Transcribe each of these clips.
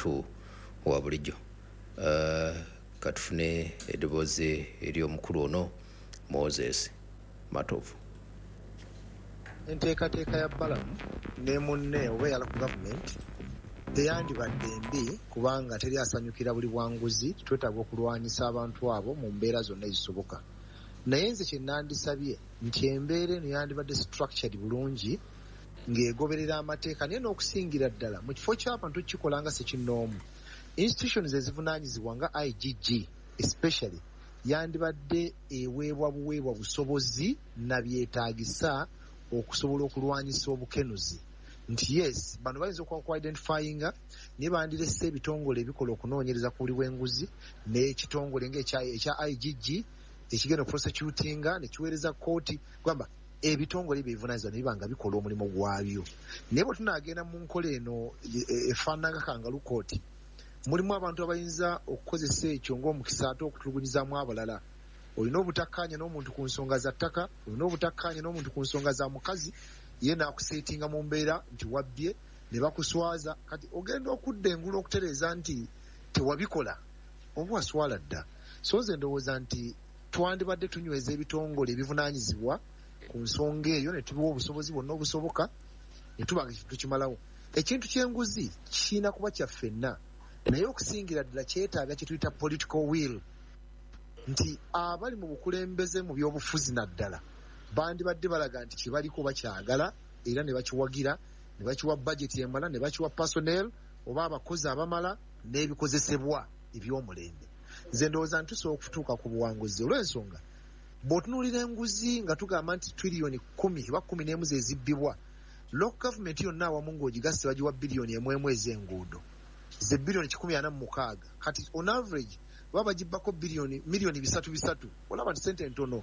omuntu wa bulijjo. Katufune eddoboozi ery'omukulu ono Moses Matovu. Enteekateeka ya Balamu ne munne oba eyala ku gavumenti teyandibadde mbi kubanga teri asanyukira buli bwanguzi. Twetaaga okulwanyisa abantu abo mu mbeera zonna ezisoboka. Naye nze kye nandisabye nti embeera eno yandibadde structured bulungi ng'egoberera amateeka, naye n'okusingira ddala mu kifo ky'abantu kikola nga sekinnoomu. Institutions ezivunaanyizibwa nga IGG especially yandibadde eweebwa buweebwa busobozi na byetaagisa okusobola okulwanyisa obukenuzi. Nti yes, bano bayinza okuba identifyinga naye bandirese ebitongole ebikola okunoonyereza ku buli bw'enguzi n'ekitongole ng'ekya IGG ekigenda okuprosecutinga ne kiweereza kooti kwamba ebitongole byebivunaanyizibwa ne biba nga bikola omulimu gwabyo. Naye bwe tunaagenda mu nkola eno efaanana nga kangalu kooti, mulimu abantu abayinza okukozesa ekyo ng'omukisa ate okutulugunyizaamu abalala. Olina obutakkaanya n'omuntu ku nsonga za ttaka, olina obutakkaanya n'omuntu ku nsonga za mukazi, ye n'akuseetinga mu mbeera nti wabbye ne bakuswaza. Kati ogenda okudda engulu okutereeza nti tewabikola, oba waswala dda. So nze ndowooza nti twandibadde tunyweza ebitongole ebivunaanyizibwa ku nsonga eyo ne tubiwa obusobozi bwonna obusoboka ne tuba nga ekintu kimalawo. Ekintu ky'enguzi kirina kuba kya ffenna, naye okusingira ddala kyetaaga kye tuyita political will, nti abali mu bukulembeze mu byobufuzi naddala bandibadde balaga nti kyebaliko bakyagala era ne bakiwagira, ne bakiwa budget emala, ne bakiwa personnel oba abakozi abamala n'ebikozesebwa eby'omulembe. Nze ndowooza nti tusobola okutuuka ku buwanguzi. Olw'ensonga bw'otunuulira enguzi nga tugamba nti trillion 10 oba 11 zezibbibwa, local government yonna awamu ng'ogigase bagiwa billion 1 ez'enguudo, ze billion 146. Kati on average baba bagibbako million 3 olaba nti sente ntono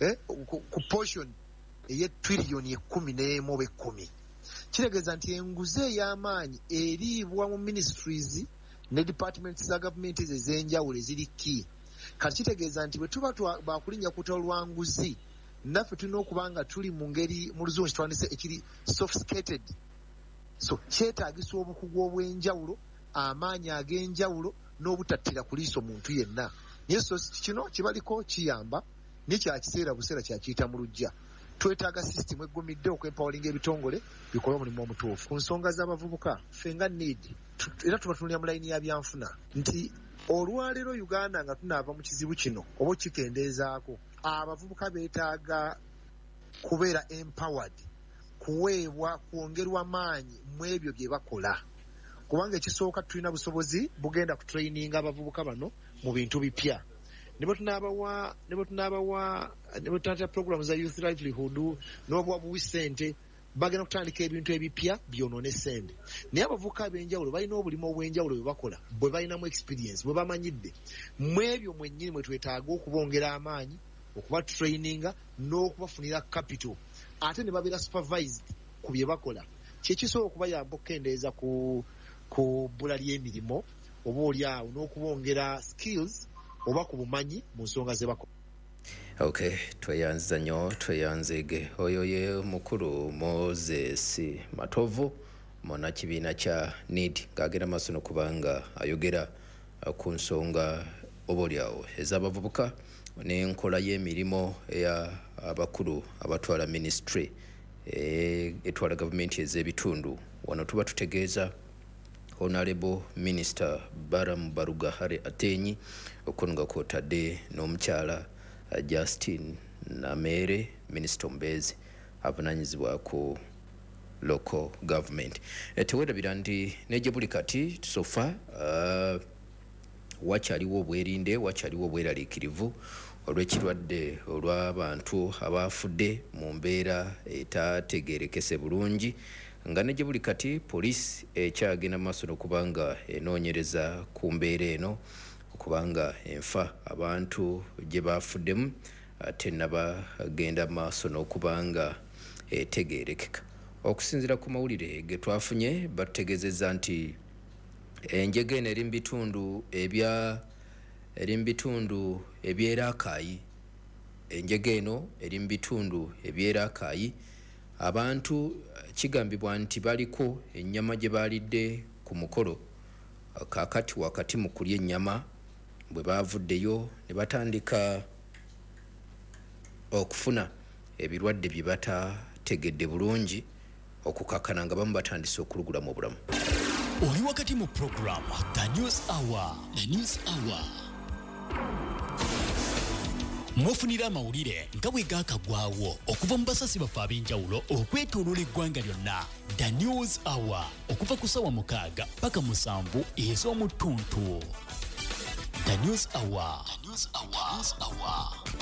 ku portion eye trillion 11 oba 10. Kitegeeza nti enguzi ey'amaanyi eriibwa mu ministries ne departments za gavumenti ez'enjawulo eziri key. Kati kitegeeza nti bwe tuba bakulinnya ku lwa nguzi, naffe tulina okuba nga tuli mu ngeri mu luzungu kitwandise ekiri sophisticated. So kyetaagisa obukugu obw'enjawulo, amaanyi ag'enjawulo n'obutattira ku liiso muntu yenna. Naye so kino kibaliko kiyamba naye kya kiseera buseera kyakiyita mu lujja. Twetaaga system eggumidde okwempawalinga ebitongole bikole omulimu omutuufu. Ku nsonga z'abavubuka ffe nga need era tuba tunulira mu layini ya byanfuna nti olwaleero Uganda nga tunaava mu kizibu kino oba kikendeezaako, abavubuka beetaaga kubeera empowered, kuweebwa, kwongerwa maanyi mu ebyo bye bakola. Kubanga ekisooka tulina busobozi bugenda ku training abavubuka bano mu bintu bipya. Ne bwe tunaabawa program za youth livelihood n'obuwa buwi ssente, bagenda kutandika ebintu ebipya byonoone ssente. Naye abavubuka ab'enjawulo balina obulimu obw'enjawulo bwe bakola, bwe balinamu experience, bwe bamanyidde. Mu ebyo mwennyini mwe twetaaga okubongera amaanyi, okuba traininga n'okubafunira capital, ate ne babeera supervised ku bye bakola. Kyekisobola okubayamba okukendeeza ku bbula ly'emirimu oba oli awo n'okubongera skills oba ku bumanyi mu nsonga ze bakola. Okay, tweyanza nnyo, tweyanzege. Oyo ye mukulu Moses Matovu mwana kibiina kya NEED ng'agenda maaso n'okubanga ayogera ku nsonga oba olyawo ez'abavubuka n'enkola y'emirimu eya abakulu abatwala ministry etwala gavumenti ez'ebitundu. Wano tuba tutegeeza Honorable Minister Baramu Baruga Hare Atenyi okunga kwotadde n'omukyala Justin Namere, Minister Ombezi avunaanyizibwa ku local government. Tewerabira nti neje buli kati tusofa wakyaliwo obwerinde, wakyaliwo obweraliikirivu olw'ekirwadde olw'abantu abafudde mu mbeera etategeerekese bulungi, nga neje buli kati poliisi ekyagenda maaso n'okubanga enoonyereza ku mbeera eno okubanga enfa abantu gye bafuddemu tennabagenda maaso n'okubanga etegeerekeka. Okusinziira ku mawulire ge twafunye batutegeezezza nti enjega eno eri mu bitundu eby'Erakai. Enjega eno eri mu bitundu eby'Erakai. Abantu kigambibwa nti baliko ennyama gye baalidde ku mukolo kakati wakati mu kulya ennyama bwe baavuddeyo ne batandika okufuna ebirwadde bye batategedde bulungi okukakana nga bamu batandise okulugula mu bulamu. Oli wakati mu program The News Hour. The News Hour. Mwafunira amawulire nga bwe gaakagwawo okuva mu basasi baffe ab'enjawulo okwetooloola eggwanga lyonna. The News Hour okuva ku ssaawa 6 paka 7 ez'omu ttuntu. The News Hour. The News Hour.